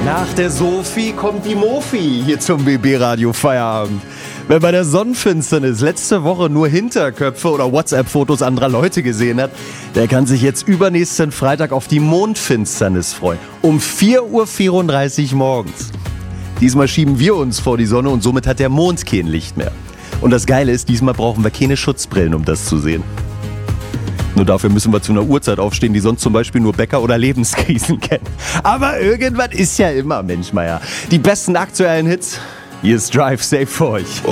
Nach der Sophie kommt die Mofi hier zum BB-Radio Feierabend. Wer bei der Sonnenfinsternis letzte Woche nur Hinterköpfe oder WhatsApp-Fotos anderer Leute gesehen hat, der kann sich jetzt übernächsten Freitag auf die Mondfinsternis freuen. Um 4:34 Uhr morgens. Diesmal schieben wir uns vor die Sonne und somit hat der Mond kein Licht mehr. Und das Geile ist, diesmal brauchen wir keine Schutzbrillen, um das zu sehen. Nur dafür müssen wir zu einer Uhrzeit aufstehen, die sonst zum Beispiel nur Bäcker oder Lebenskrisen kennen. Aber irgendwas ist ja immer, Mensch, Meier. Die besten aktuellen Hits, hier ist Drive Safe für euch.